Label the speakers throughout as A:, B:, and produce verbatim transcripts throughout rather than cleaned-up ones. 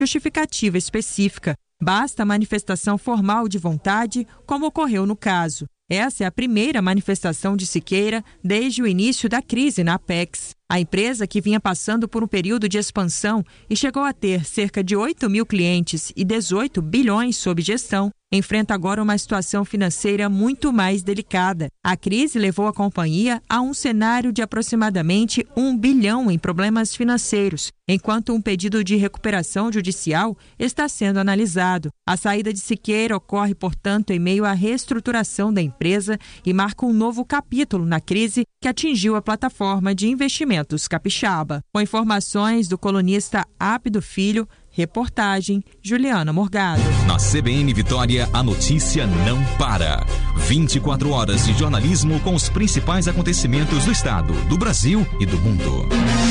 A: justificativa específica. Basta a manifestação formal de vontade, como ocorreu no caso. Essa é a primeira manifestação de Siqueira desde o início da crise na Apex. A empresa, que vinha passando por um período de expansão e chegou a ter cerca de oito mil clientes e dezoito bilhões sob gestão, enfrenta agora uma situação financeira muito mais delicada. A crise levou a companhia a um cenário de aproximadamente um bilhão em problemas financeiros, enquanto um pedido de recuperação judicial está sendo analisado. A saída de Siqueira ocorre, portanto, em meio à reestruturação da empresa e marca um novo capítulo na crise que atingiu a plataforma de investimentos capixaba. Com informações do colunista Ápido Filho, reportagem Juliana Morgado.
B: Na C B N Vitória, a notícia não para. vinte e quatro horas de jornalismo com os principais acontecimentos do estado, do Brasil e do mundo.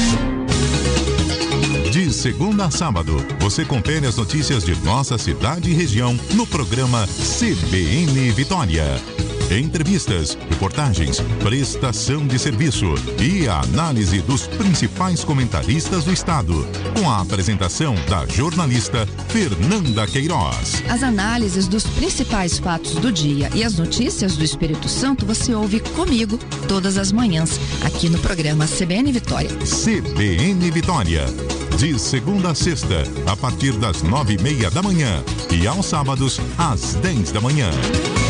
C: De segunda a sábado, você confere as notícias de nossa cidade e região no programa C B N Vitória. Entrevistas, reportagens, prestação de serviço e a análise dos principais comentaristas do estado, com a apresentação da jornalista Fernanda Queiroz.
D: As análises dos principais fatos do dia e as notícias do Espírito Santo você ouve comigo todas as manhãs, aqui no programa C B N Vitória.
C: C B N Vitória. De segunda a sexta, a partir das nove e meia da manhã e aos sábados, às dez da manhã.